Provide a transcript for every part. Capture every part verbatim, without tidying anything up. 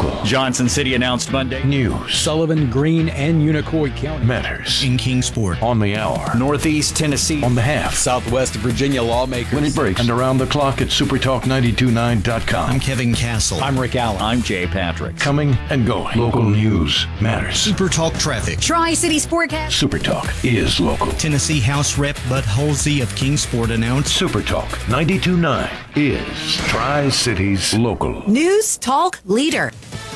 local. Johnson City announced Monday. News. Sullivan, Greene, and Unicoi County. Matters. In Kingsport. On the hour. Northeast Tennessee. On the half. Southwest Virginia lawmakers. When it breaks. And around the clock at supertalk nine two nine dot com. I'm Kevin Castle. I'm Rick Allen. I'm Jay Patrick. Coming and going. Local news matters. Supertalk Traffic. Tri-City Sportcast. Supertalk is local. Tennessee House Rep Bud Halsey of Kingsport announced Supertalk ninety-two point nine is Tri-Cities local. News Talk Leader.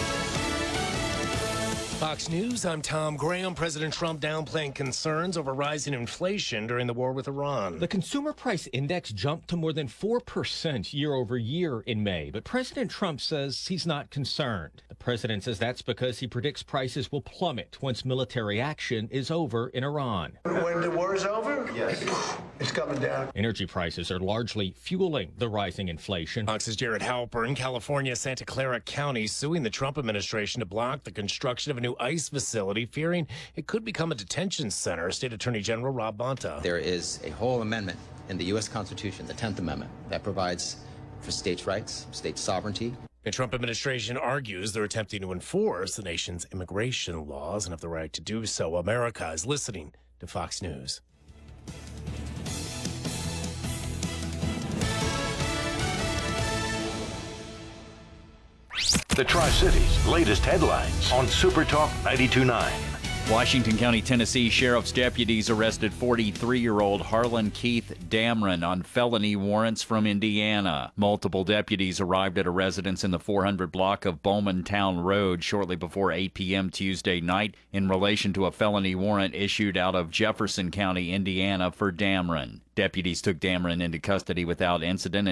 Fox News, I'm Tom Graham. President Trump downplaying concerns over rising inflation during the war with Iran. The consumer price index jumped to more than four percent year over year in May, but President Trump says he's not concerned. The president says that's because he predicts prices will plummet once military action is over in Iran. When the war is over, yes, it's coming down. Energy prices are largely fueling the rising inflation. Fox's Jared Halpern, California, Santa Clara County, suing the Trump administration to block the construction of a new ICE facility, fearing it could become a detention center. State Attorney General Rob Bonta. There is a whole amendment in the U S Constitution, the tenth Amendment, that provides for states' rights, state sovereignty. The Trump administration argues they're attempting to enforce the nation's immigration laws and have the right to do so. America is listening to Fox News. The Tri-Cities latest headlines on Supertalk ninety-two point nine. Washington County, Tennessee Sheriff's deputies arrested forty-three-year-old Harlan Keith Damron on felony warrants from Indiana. Multiple deputies arrived at a residence in the four hundred block of Bowmantown Road shortly before eight p.m. Tuesday night in relation to a felony warrant issued out of Jefferson County, Indiana for Damron. Deputies took Damron into custody without incident